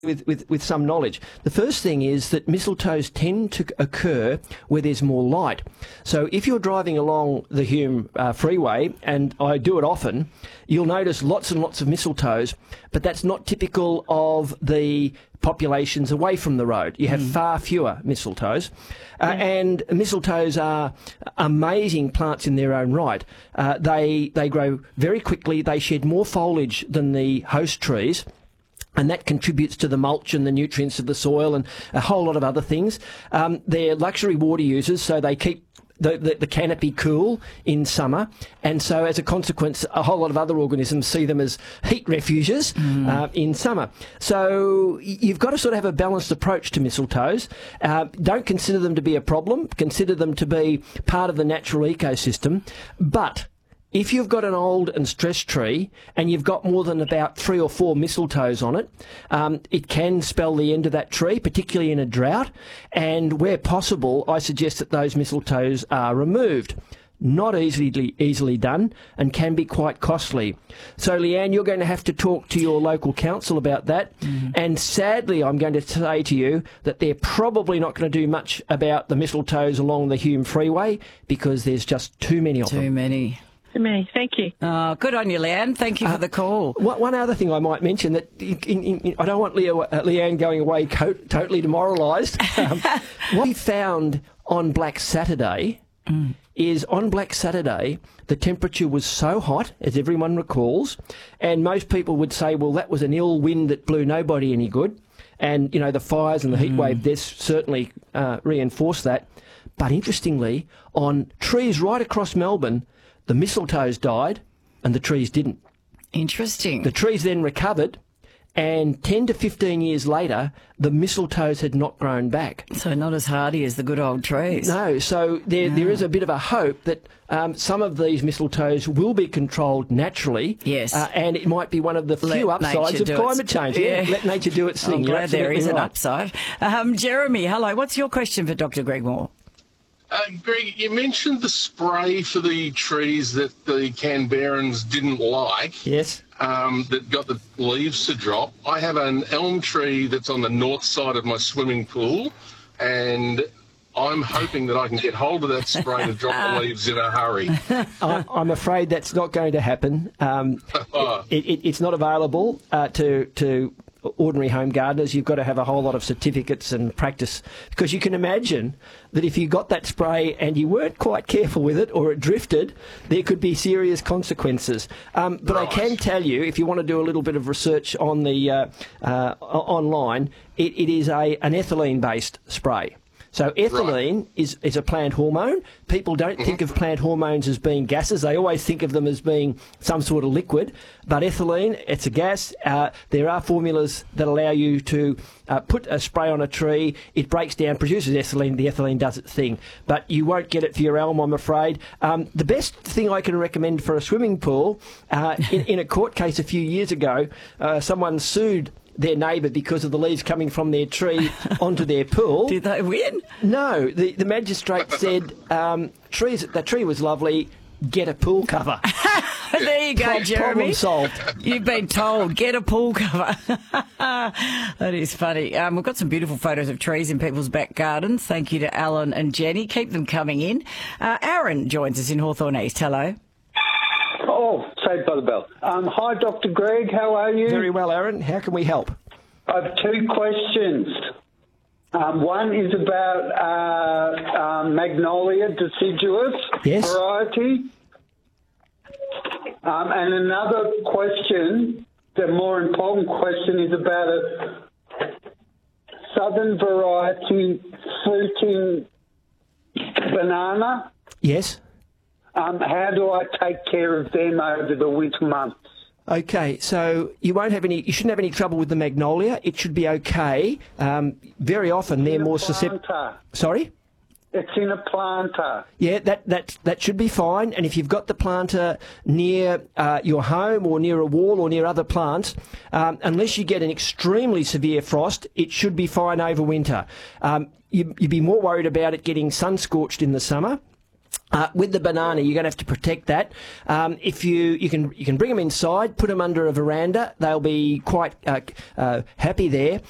with some knowledge. The first thing is that mistletoes tend to occur where there's more light. So if you're driving along the Hume freeway, and I do it often, you'll notice lots and lots of mistletoes, but that's not typical of the populations away from the road. You have far fewer mistletoes. And mistletoes are amazing plants in their own right. They grow very quickly. They shed more foliage than the host trees, and that contributes to the mulch and the nutrients of the soil and a whole lot of other things. They're luxury water users, so they keep the canopy cool in summer, and so as a consequence a whole lot of other organisms see them as heat refuges in summer. So you've got to sort of have a balanced approach to mistletoes. Don't consider them to be a problem, consider them to be part of the natural ecosystem, but if you've got an old and stressed tree and you've got more than about 3 or 4 mistletoes on it, it can spell the end of that tree, particularly in a drought. And where possible, I suggest that those mistletoes are removed. Not easily done, and can be quite costly. So, Leanne, you're going to have to talk to your local council about that. And sadly, I'm going to say to you that they're probably not going to do much about the mistletoes along the Hume Freeway because there's just too many of them. Too many. Thank you. Good on you, Leanne. Thank you for the call. One other thing I might mention, that I don't want Leanne going away totally demoralised. What we found on Black Saturday is on Black Saturday the temperature was so hot, as everyone recalls, and most people would say, well, that was an ill wind that blew nobody any good. And, you know, the fires and the heatwave deaths certainly reinforced that. But interestingly, on trees right across Melbourne, the mistletoes died and the trees didn't. Interesting. The trees then recovered, and 10 to 15 years later, the mistletoes had not grown back. So not as hardy as the good old trees. No, so there is a bit of a hope that some of these mistletoes will be controlled naturally. Yes. And it might be one of the few upsides of climate change. Yeah, let nature do its thing. I'm glad there is an right. upside. Jeremy, hello. What's your question for Dr. Greg Moore? Greg, you mentioned the spray for the trees that the Canberrans didn't like. Yes. That got the leaves to drop. I have an elm tree that's on the north side of my swimming pool, and I'm hoping that I can get hold of that spray to drop the leaves in a hurry. I'm afraid that's not going to happen. It's not available to ordinary home gardeners. You've got to have a whole lot of certificates and practice, because you can imagine that if you got that spray and you weren't quite careful with it, or it drifted, there could be serious consequences. But I can tell you, if you want to do a little bit of research on the online, it is an ethylene-based spray. So ethylene is a plant hormone. People don't think of plant hormones as being gases. They always think of them as being some sort of liquid. But ethylene, it's a gas. There are formulas that allow you to put a spray on a tree. It breaks down, produces ethylene. The ethylene does its thing. But you won't get it for your elm, I'm afraid. The best thing I can recommend for a swimming pool, in a court case a few years ago, someone sued their neighbour because of the leaves coming from their tree onto their pool. Did they win? No. The magistrate said, that tree was lovely, get a pool cover. There you go, Jeremy. Problem solved. You've been told, get a pool cover. That is funny. We've got some beautiful photos of trees in people's back gardens. Thank you to Alan and Jenny. Keep them coming in. Aaron joins us in Hawthorne East. Hello. Oh, saved by the bell. Hi, Dr. Greg. How are you? Very well, Aaron. How can we help? I have 2 questions. One is about Magnolia deciduous variety. And another question, the more important question, is about a southern variety fruiting banana. Yes. How do I take care of them over the winter months? Okay, so you shouldn't have any trouble with the magnolia. It should be okay. Very often they're more susceptible. Sorry? It's in a planter. Yeah, that should be fine. And if you've got the planter near your home or near a wall or near other plants, unless you get an extremely severe frost, it should be fine over winter. You'd be more worried about it getting sun-scorched in the summer. With the banana, you're going to have to protect that. If you can bring them inside, put them under a veranda. They'll be quite happy there.